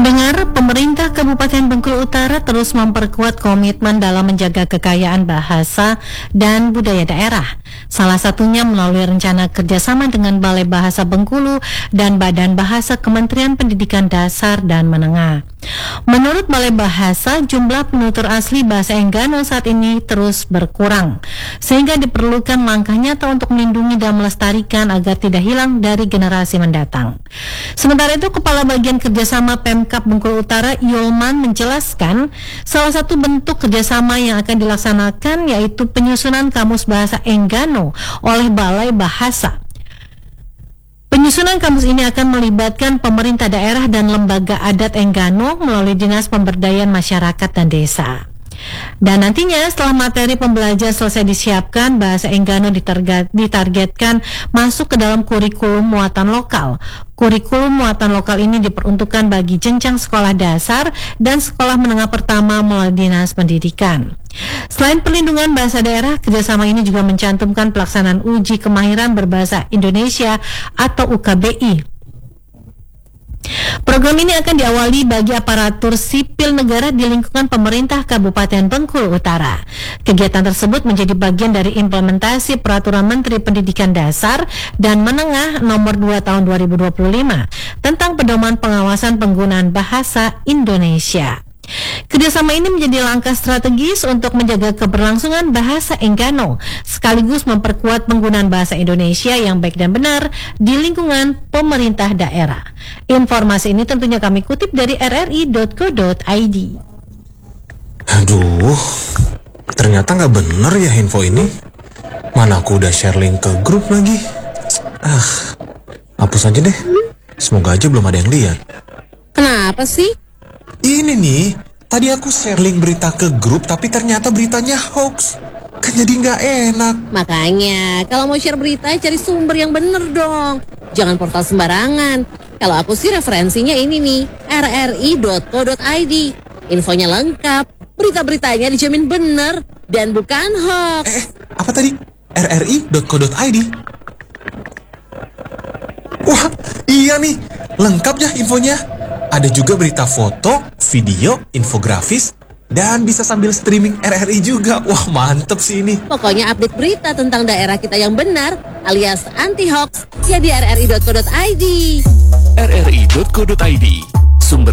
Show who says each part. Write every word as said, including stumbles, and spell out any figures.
Speaker 1: Pendengar, pemerintah Kabupaten Bengkulu Utara terus memperkuat komitmen dalam menjaga kekayaan bahasa dan budaya daerah. Salah satunya melalui rencana kerjasama dengan Balai Bahasa Bengkulu dan Badan Bahasa Kementerian Pendidikan Dasar dan Menengah. Menurut Balai Bahasa, jumlah penutur asli bahasa Enggano saat ini terus berkurang, sehingga diperlukan langkah nyata untuk melindungi dan melestarikan agar tidak hilang dari generasi mendatang. Sementara itu, Kepala Bagian Kerjasama Pemkab Bengkulu Utara, Yolman, menjelaskan salah satu bentuk kerjasama yang akan dilaksanakan yaitu penyusunan Kamus Bahasa Enggano oleh Balai Bahasa. Penyusunan kamus ini akan melibatkan pemerintah daerah dan lembaga adat Enggano melalui Dinas Pemberdayaan Masyarakat dan Desa. Dan nantinya setelah materi pembelajaran selesai disiapkan, bahasa Enggano ditarget, ditargetkan masuk ke dalam kurikulum muatan lokal. Kurikulum muatan lokal ini diperuntukkan bagi jenjang sekolah dasar dan sekolah menengah pertama melalui Dinas Pendidikan. Selain perlindungan bahasa daerah, kerjasama ini juga mencantumkan pelaksanaan uji kemahiran berbahasa Indonesia atau U K B I. Program ini akan diawali bagi aparatur sipil negara di lingkungan pemerintah Kabupaten Bengkulu Utara. Kegiatan tersebut menjadi bagian dari implementasi Peraturan Menteri Pendidikan Dasar dan Menengah Nomor dua Tahun dua ribu dua puluh lima tentang pedoman pengawasan penggunaan bahasa Indonesia. Kerjasama ini menjadi langkah strategis untuk menjaga keberlangsungan bahasa Enggano, sekaligus memperkuat penggunaan bahasa Indonesia yang baik dan benar di lingkungan pemerintah daerah. Informasi ini tentunya kami kutip dari r r i dot co dot i d.
Speaker 2: Aduh, ternyata nggak bener ya info ini. Mana aku udah share link ke grup lagi. Ah, hapus aja deh. Semoga aja belum ada yang lihat.
Speaker 3: Kenapa sih?
Speaker 2: Ini nih, tadi aku share link berita ke grup tapi ternyata beritanya hoax. Kan jadi nggak enak.
Speaker 3: Makanya, kalau mau share berita cari sumber yang bener dong. Jangan portal sembarangan. Kalau aku sih referensinya ini nih, r r i dot co dot i d. Infonya lengkap, berita-beritanya dijamin bener dan bukan hoax.
Speaker 2: Eh, apa tadi? r r i dot co dot i d. Wah, iya nih, lengkap ya infonya. Ada juga berita foto, video, infografis, dan bisa sambil streaming R R I juga. Wah, mantep sih ini.
Speaker 3: Pokoknya update berita tentang daerah kita yang benar alias anti hoax ya di r r i dot co dot i d.
Speaker 4: r r i dot co dot i d